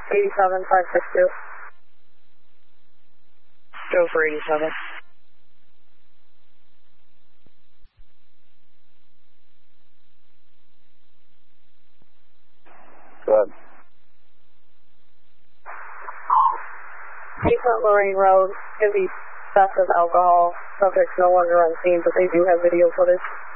87562. Go for 87. Go ahead. Eastmont Lorraine Road, heavy theft of alcohol. Subjects no longer on scene, but they do have video footage.